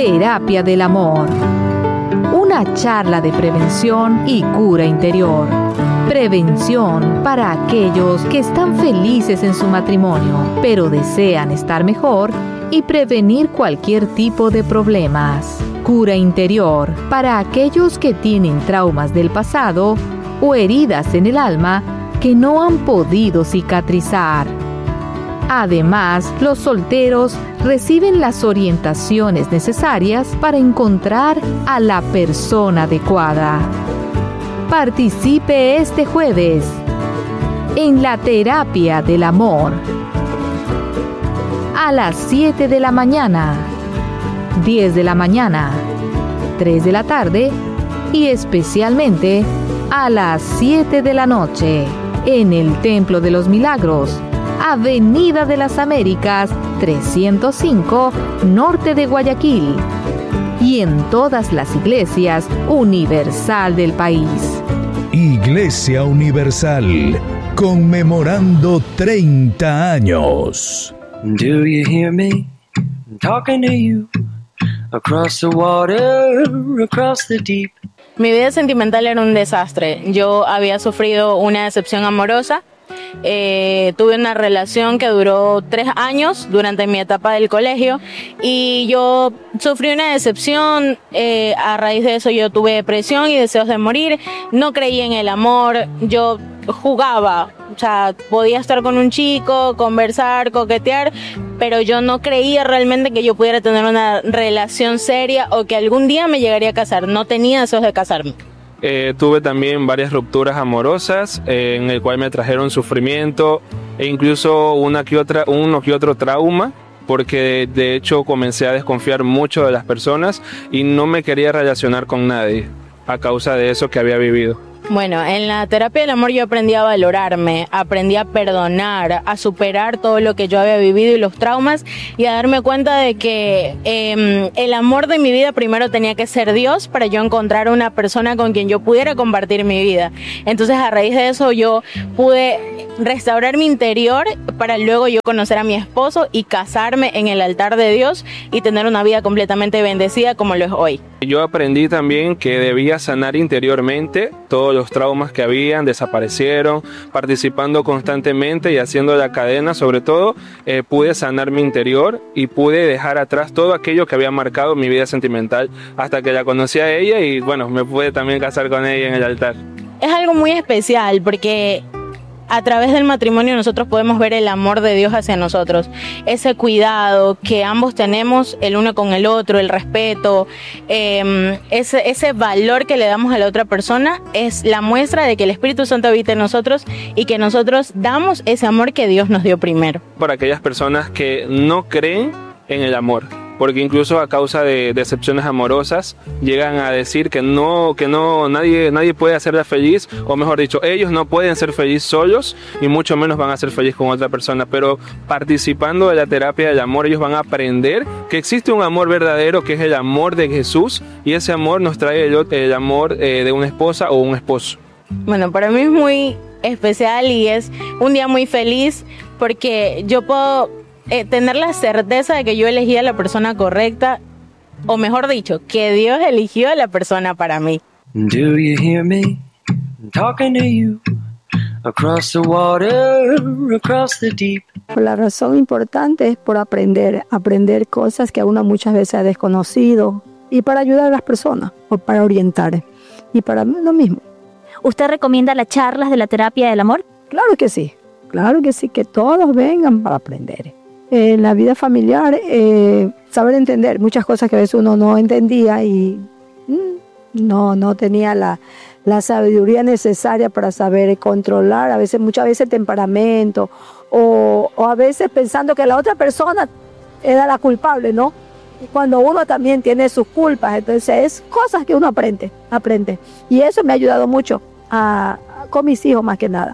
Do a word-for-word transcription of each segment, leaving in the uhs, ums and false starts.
Terapia del Amor. Una charla de prevención y cura interior. Prevención para aquellos que están felices en su matrimonio, pero desean estar mejor y prevenir cualquier tipo de problemas. Cura interior para aquellos que tienen traumas del pasado o heridas en el alma que no han podido cicatrizar. Además, los solteros reciben las orientaciones necesarias para encontrar a la persona adecuada. Participe este jueves en la Terapia del Amor a las siete de la mañana, diez de la mañana, tres de la tarde y especialmente a las siete de la noche en el Templo de los Milagros, Avenida de las Américas trescientos cinco, norte de Guayaquil, y en todas las iglesias universal del país. Iglesia Universal, conmemorando treinta años. Do you hear me talking to you across the water, across the deep? Mi vida sentimental era un desastre. Yo había sufrido una decepción amorosa. Eh, tuve una relación que duró tres años durante mi etapa del colegio y yo sufrí una decepción. Eh, a raíz de eso yo tuve depresión y deseos de morir. No creí en el amor. Yo jugaba, o sea, podía estar con un chico, conversar, coquetear, pero yo no creía realmente que yo pudiera tener una relación seria o que algún día me llegaría a casar. No tenía deseos de casarme. Eh, tuve también varias rupturas amorosas eh, en el cual me trajeron sufrimiento e incluso una que otra, uno que otro trauma, porque de hecho comencé a desconfiar mucho de las personas y no me quería relacionar con nadie a causa de eso que había vivido. Bueno, en la terapia del amor yo aprendí a valorarme, aprendí a perdonar, a superar todo lo que yo había vivido y los traumas y a darme cuenta de que eh, el amor de mi vida primero tenía que ser Dios para yo encontrar una persona con quien yo pudiera compartir mi vida. Entonces a raíz de eso yo pude restaurar mi interior para luego yo conocer a mi esposo y casarme en el altar de Dios y tener una vida completamente bendecida como lo es hoy. Yo aprendí también que debía sanar interiormente todos los traumas que habían, desaparecieron, participando constantemente y haciendo la cadena, sobre todo, eh, pude sanar mi interior y pude dejar atrás todo aquello que había marcado mi vida sentimental hasta que la conocí a ella y bueno, me pude también casar con ella en el altar. Es algo muy especial porque a través del matrimonio nosotros podemos ver el amor de Dios hacia nosotros, ese cuidado que ambos tenemos el uno con el otro, el respeto, eh, ese, ese valor que le damos a la otra persona es la muestra de que el Espíritu Santo habita en nosotros y que nosotros damos ese amor que Dios nos dio primero. Para aquellas personas que no creen en el amor, porque incluso a causa de decepciones amorosas llegan a decir que no, que no, nadie, nadie puede hacerla feliz, o mejor dicho, ellos no pueden ser felices solos y mucho menos van a ser felices con otra persona, pero participando de la terapia del amor ellos van a aprender que existe un amor verdadero que es el amor de Jesús y ese amor nos trae el, el amor eh, de una esposa o un esposo. Bueno, para mí es muy especial y es un día muy feliz porque yo puedo Eh, tener la certeza de que yo elegí a la persona correcta, o mejor dicho, que Dios eligió a la persona para mí. Do you hear me talking to you across the water, across the deep? La razón importante es por aprender, aprender cosas que uno muchas veces ha desconocido y para ayudar a las personas, o para orientar, y para mí lo mismo. ¿Usted recomienda las charlas de la terapia del amor? Claro que sí, claro que sí, que todos vengan para aprender. En la vida familiar, eh, saber entender muchas cosas que a veces uno no entendía y mm, no, no tenía la, la sabiduría necesaria para saber controlar, a veces, muchas veces temperamento, o, o a veces pensando que la otra persona era la culpable, ¿no? Y cuando uno también tiene sus culpas, entonces es cosas que uno aprende, aprende. Y eso me ha ayudado mucho a, a, con mis hijos más que nada.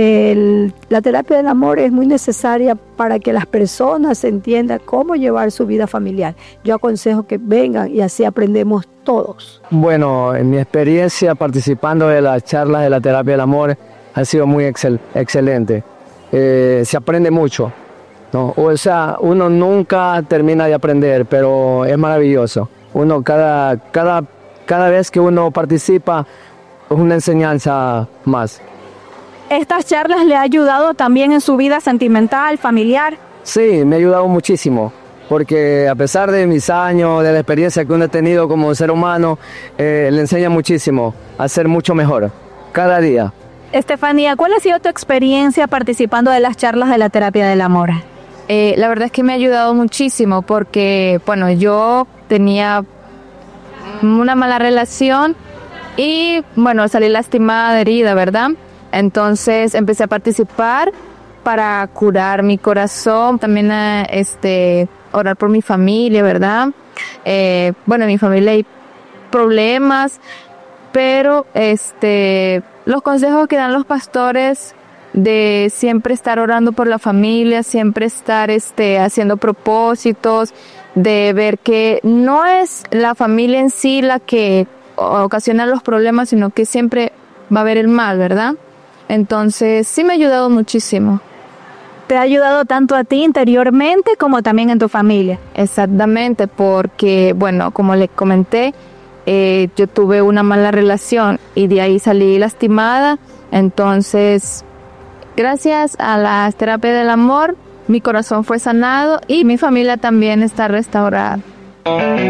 El, la terapia del amor es muy necesaria para que las personas entiendan cómo llevar su vida familiar. Yo aconsejo que vengan y así aprendemos todos. Bueno, en mi experiencia participando de las charlas de la terapia del amor ha sido muy excel, excelente. Eh, se aprende mucho, ¿no? O sea, uno nunca termina de aprender, pero es maravilloso. Uno cada, cada, cada vez que uno participa es una enseñanza más. ¿Estas charlas le ha ayudado también en su vida sentimental, familiar? Sí, me ha ayudado muchísimo, porque a pesar de mis años, de la experiencia que uno ha tenido como ser humano, eh, le enseña muchísimo a ser mucho mejor, cada día. Estefanía, ¿cuál ha sido tu experiencia participando de las charlas de la terapia del amor? Eh, la verdad es que me ha ayudado muchísimo porque, bueno, yo tenía una mala relación y, bueno, salí lastimada, herida, ¿verdad? Entonces empecé a participar para curar mi corazón, también a, este, orar por mi familia, ¿verdad? Eh, bueno, en mi familia hay problemas, pero este, los consejos que dan los pastores de siempre estar orando por la familia, siempre estar este, haciendo propósitos, de ver que no es la familia en sí la que ocasiona los problemas, sino que siempre va a haber el mal, ¿verdad? Entonces sí me ha ayudado muchísimo. ¿Te ha ayudado tanto a ti interiormente como también en tu familia? Exactamente, porque, bueno, como les comenté, eh, yo tuve una mala relación y de ahí salí lastimada. Entonces, gracias a la terapia del amor, mi corazón fue sanado y mi familia también está restaurada.